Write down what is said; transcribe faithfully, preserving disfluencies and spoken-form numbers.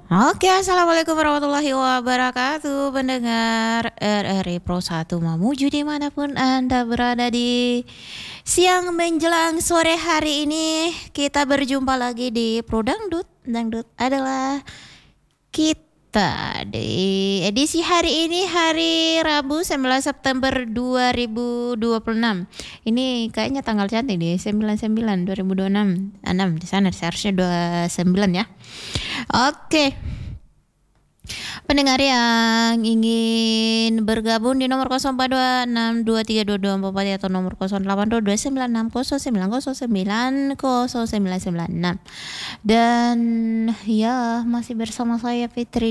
Oke, assalamualaikum warahmatullahi wabarakatuh, pendengar R R I Pro satu Mamuju dimanapun Anda berada di siang menjelang sore hari ini. Kita berjumpa lagi di Pro Dangdut. Dangdut adalah kita di edisi hari ini, hari Rabu sembilan September dua ribu dua puluh enam. Ini kayaknya tanggal cantik nih, sembilan sembilan dua ribu dua puluh enam. enam di sana seharusnya dua puluh sembilan ya. Oke. Pendengar yang ingin bergabung di nomor nol empat dua enam dua tiga dua dua empat empat atau nomor nol delapan dua dua sembilan enam nol sembilan nol sembilan nol sembilan sembilan enam. Dan ya, masih bersama saya Fitri